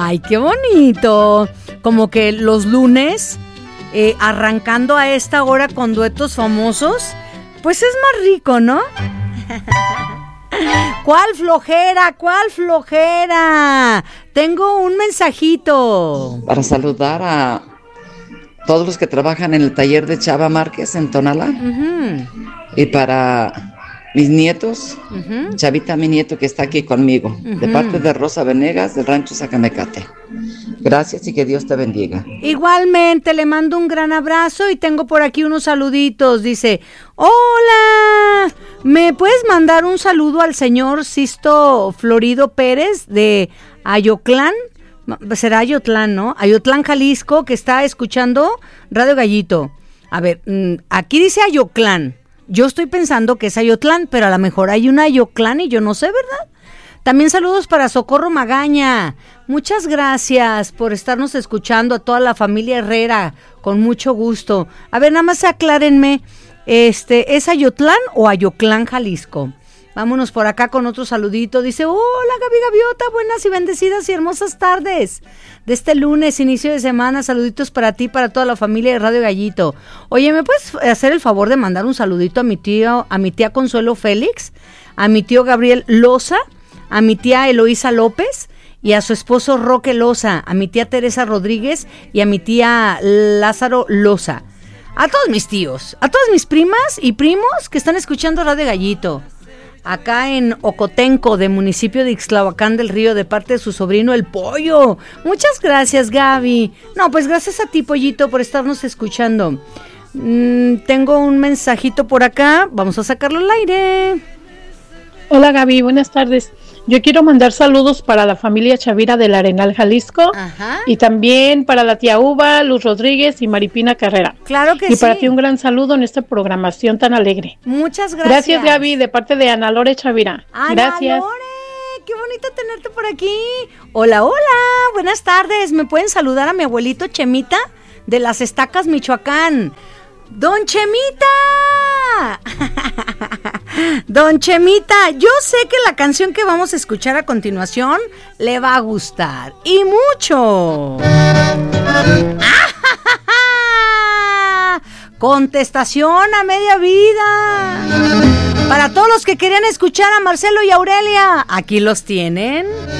Ay, qué bonito. Como que los lunes, arrancando a esta hora con duetos famosos, pues es más rico, ¿no? ¿Cuál flojera? ¿Cuál flojera? Tengo un mensajito. Para saludar a todos los que trabajan en el taller de Chava Márquez en Tonalá. Y para mis nietos, Chavita, mi nieto que está aquí conmigo, de parte de Rosa Venegas del rancho Zacamecate. Gracias y que Dios te bendiga. Igualmente, le mando un gran abrazo y tengo por aquí unos saluditos. Dice, hola, ¿me puedes mandar un saludo al señor Sisto Florido Pérez de Ayotlán? Será Ayotlán, ¿no? Ayotlán, Jalisco, que está escuchando Radio Gallito. A ver, aquí dice Ayotlán. Yo estoy pensando que es Ayotlán, pero a lo mejor hay una Ayotlán y yo no sé, ¿verdad? También saludos para Socorro Magaña. Muchas gracias por estarnos escuchando, a toda la familia Herrera, con mucho gusto. A ver, nada más aclárenme, ¿es Ayotlán o Ayotlán, Jalisco? Vámonos por acá con otro saludito. Dice, hola Gaby Gaviota, buenas y bendecidas y hermosas tardes de este lunes, inicio de semana. Saluditos para ti, para toda la familia de Radio Gallito. Oye, ¿me puedes hacer el favor de mandar un saludito a mi tía Consuelo Félix, a mi tío Gabriel Loza, a mi tía Eloísa López y a su esposo Roque Loza, a mi tía Teresa Rodríguez y a mi tía Lázaro Loza? A todos mis tíos, a todas mis primas y primos que están escuchando Radio Gallito. Acá en Ocotenco, de municipio de Ixtlahuacán del Río, de parte de su sobrino El Pollo. Muchas gracias, Gaby. No, pues gracias a ti, Pollito, por estarnos escuchando. Tengo un mensajito por acá, vamos a sacarlo al aire. Hola, Gaby, buenas tardes. Yo quiero mandar saludos para la familia Chavira del Arenal, Jalisco. Ajá. Y también para la tía Uva, Luz Rodríguez y Maripina Carrera. Claro que sí. Y para ti un gran saludo en esta programación tan alegre. Muchas gracias. Gracias, Gaby, de parte de Ana Lore Chavira. Gracias. Lore, qué bonito tenerte por aquí. Hola, hola, buenas tardes. ¿Me pueden saludar a mi abuelito Chemita de Las Estacas, Michoacán? ¡Don Chemita! Don Chemita, yo sé que la canción que vamos a escuchar a continuación le va a gustar. ¡Y mucho! Contestación a media vida. Para todos los que querían escuchar a Marcelo y Aurelia, aquí los tienen.